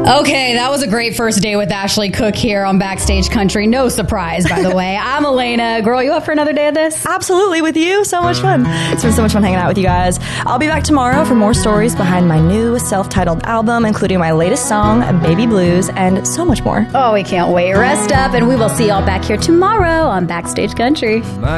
Okay, that was a great first day with Ashley Cook here on Backstage Country. No surprise, by the way. I'm Elena. Girl, you up for another day of this? Absolutely, with you. So much fun. It's been so much fun hanging out with you guys. I'll be back tomorrow for more stories behind my new self-titled album, including my latest song, Baby Blues, and so much more. Oh, we can't wait. Rest up, and we will see y'all back here tomorrow on Backstage Country.